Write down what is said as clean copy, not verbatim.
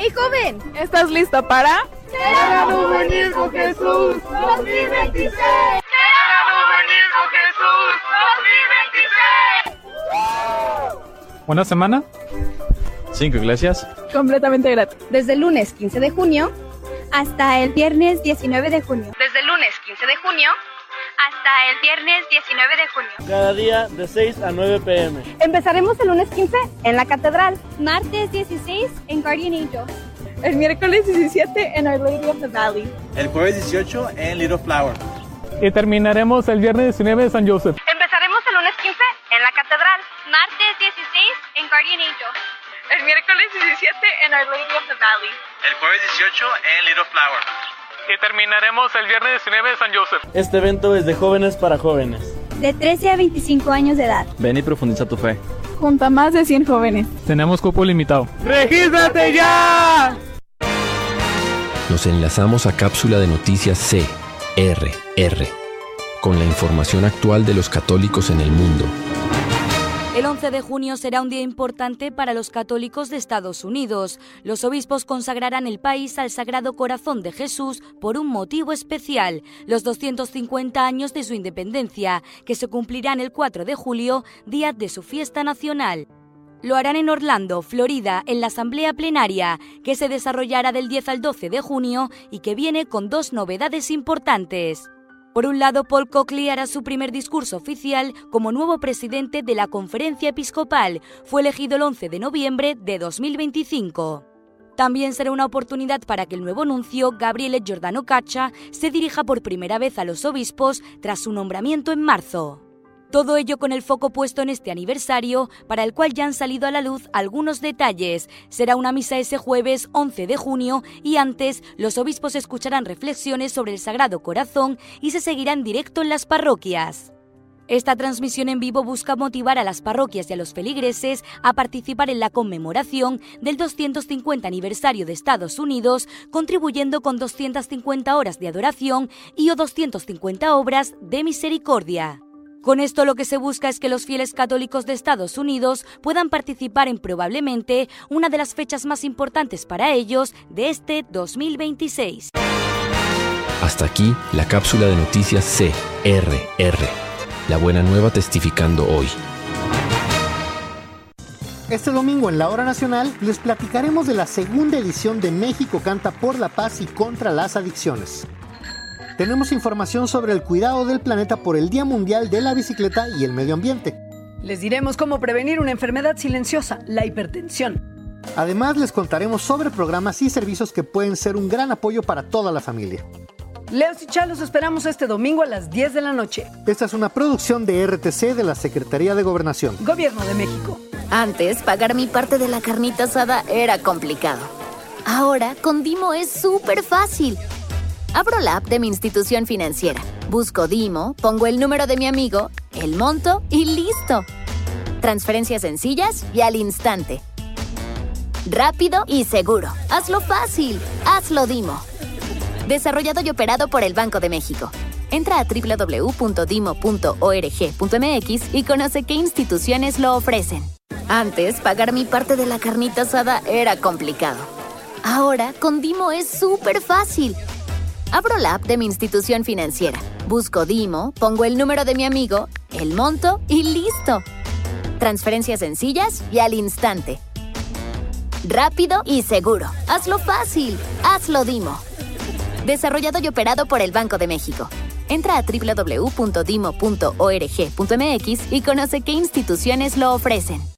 Hey, joven, ¿estás listo para? ¡Queremos venir con Jesús 2026! ¡Queremos venir con Jesús 2026! ¿Una semana? 5 iglesias. Completamente gratis. Desde el lunes 15 de junio hasta el viernes 19 de junio. Desde el lunes 15 de junio hasta el viernes 19 de junio. Cada día de 6 a 9 p.m. Empezaremos el lunes 15 en la catedral. Martes 16 en Guardian Angel. El miércoles 17 en Our Lady of the Valley. El jueves 18 en Little Flower. Y terminaremos el viernes 19 en San Joseph. Empezaremos el lunes 15 en la catedral. Martes 16 en Guardian Angel. El miércoles 17 en Our Lady of the Valley. El jueves 18 en Little Flower. Y terminaremos el viernes 19 en San Joseph. Este evento es de jóvenes para jóvenes. De 13 a 25 años de edad. Ven y profundiza tu fe. Junto a más de 100 jóvenes. Tenemos cupo limitado. ¡Regístrate ya! Nos enlazamos a cápsula de noticias CRR, con la información actual de los católicos en el mundo. El 11 de junio será un día importante para los católicos de Estados Unidos. Los obispos consagrarán el país al Sagrado Corazón de Jesús por un motivo especial, los 250 años de su independencia, que se cumplirán el 4 de julio, día de su fiesta nacional. Lo harán en Orlando, Florida, en la Asamblea Plenaria, que se desarrollará del 10 al 12 de junio y que viene con 2 novedades importantes. Por un lado, Paul Coakley hará su primer discurso oficial como nuevo presidente de la Conferencia Episcopal. Fue elegido el 11 de noviembre de 2025. También será una oportunidad para que el nuevo nuncio, Gabriele Giordano Caccia, se dirija por primera vez a los obispos tras su nombramiento en marzo. Todo ello con el foco puesto en este aniversario, para el cual ya han salido a la luz algunos detalles. Será una misa ese jueves 11 de junio y antes los obispos escucharán reflexiones sobre el Sagrado Corazón y se seguirá en directo en las parroquias. Esta transmisión en vivo busca motivar a las parroquias y a los feligreses a participar en la conmemoración del 250 aniversario de Estados Unidos, contribuyendo con 250 horas de adoración y 250 obras de misericordia. Con esto lo que se busca es que los fieles católicos de Estados Unidos puedan participar en probablemente una de las fechas más importantes para ellos de este 2026. Hasta aquí la cápsula de noticias CRR. La buena nueva testificando hoy. Este domingo en la Hora Nacional les platicaremos de la segunda edición de México Canta por la Paz y contra las Adicciones. Tenemos información sobre el cuidado del planeta por el Día Mundial de la Bicicleta y el Medio Ambiente. Les diremos cómo prevenir una enfermedad silenciosa, la hipertensión. Además, les contaremos sobre programas y servicios que pueden ser un gran apoyo para toda la familia. Leos y Chá, los esperamos este domingo a las 10 de la noche. Esta es una producción de RTC de la Secretaría de Gobernación. Gobierno de México. Antes, pagar mi parte de la carnita asada era complicado. Ahora, con Dimo es súper fácil. Abro la app de mi institución financiera, busco Dimo, pongo el número de mi amigo, el monto y ¡listo! Transferencias sencillas y al instante. Rápido y seguro. Hazlo fácil. Hazlo Dimo. Desarrollado y operado por el Banco de México. Entra a www.dimo.org.mx y conoce qué instituciones lo ofrecen. Antes, pagar mi parte de la carnita asada era complicado. Ahora, con Dimo es súper fácil. Abro la app de mi institución financiera, busco Dimo, pongo el número de mi amigo, el monto y ¡listo! Transferencias sencillas y al instante. Rápido y seguro. Hazlo fácil. Hazlo Dimo. Desarrollado y operado por el Banco de México. Entra a www.dimo.org.mx y conoce qué instituciones lo ofrecen.